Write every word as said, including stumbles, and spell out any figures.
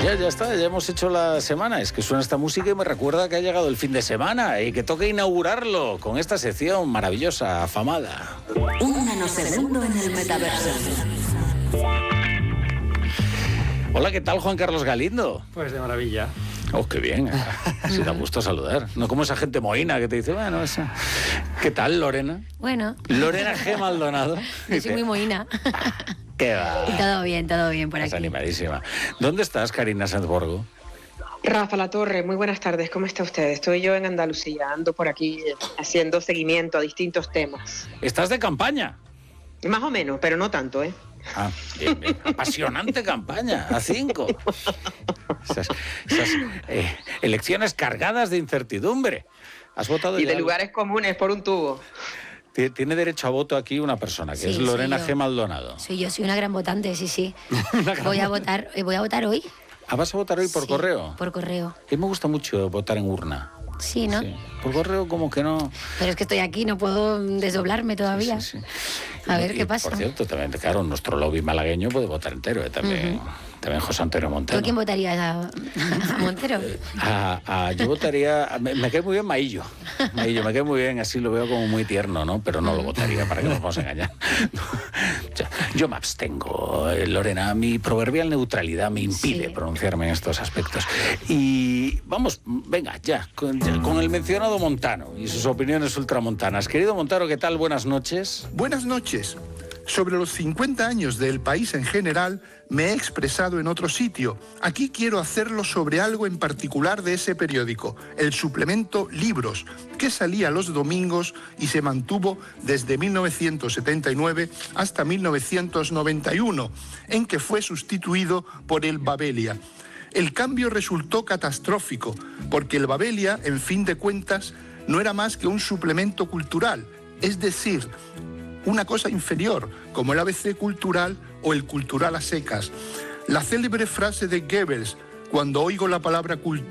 Ya, ya está, ya hemos hecho la semana. Es que suena esta música y me recuerda que ha llegado el fin de semana y que toca inaugurarlo con esta sección maravillosa, afamada. Un nanosegundo en el metaverso. Hola, ¿qué tal, Juan Carlos Galindo? Pues de maravilla. Oh, qué bien. Si da gusto saludar. No como esa gente mohína que te dice, bueno, esa... ¿Qué tal, Lorena? Bueno. Lorena G. Maldonado. Yo soy muy mohína. ¿Qué va? Todo bien, todo bien por aquí. Estás animadísima. ¿Dónde estás, Karina Sanzborgo? Rafa Latorre, muy buenas tardes, ¿cómo está usted? Estoy yo en Andalucía, ando por aquí haciendo seguimiento a distintos temas. ¿Estás de campaña? Más o menos, pero no tanto, ¿eh? Ah, bien, bien. Apasionante campaña, a cinco. Esas, esas eh, elecciones cargadas de incertidumbre. ¿Has votado Y ya? de lugares comunes por un tubo. Tiene derecho a voto aquí una persona, que Sí, es Lorena soy yo. G. Maldonado. Soy yo, soy una gran votante, sí, sí. Voy a votar, eh, voy a votar hoy. Ah, ¿vas a votar hoy por Sí, correo? Por correo. A mí me gusta mucho votar en urna. Sí, ¿no? Sí. Por correo como que no... Pero es que estoy aquí, no puedo desdoblarme todavía. Sí, sí. A ver Y, qué pasa. Por cierto, también, claro, nuestro lobby malagueño puede votar entero, ¿eh? También, uh-huh. también José Antonio Montero. ¿Tú a quién votarías? ¿A, a Montero? A, a, yo votaría... Me, me cae muy bien Maillo. Maillo, me cae muy bien, así lo veo como muy tierno, ¿no? Pero no lo votaría, para que nos vamos a engañar. Yo me abstengo, Lorena. Mi proverbial neutralidad me impide sí. pronunciarme en estos aspectos. Y vamos, venga, ya con, ya, con el mencionado Montano y sus opiniones ultramontanas. Querido Montano, ¿qué tal? Buenas noches. Buenas noches. Sobre los cincuenta años del país en general, me he expresado en otro sitio. Aquí quiero hacerlo sobre algo en particular de ese periódico, el suplemento Libros, que salía los domingos y se mantuvo desde mil novecientos setenta y nueve hasta mil novecientos noventa y uno, en que fue sustituido por el Babelia. El cambio resultó catastrófico, porque el Babelia, en fin de cuentas, no era más que un suplemento cultural, es decir, una cosa inferior, como el A B C cultural o el cultural a secas. La célebre frase de Goebbels, cuando oigo la palabra cultura,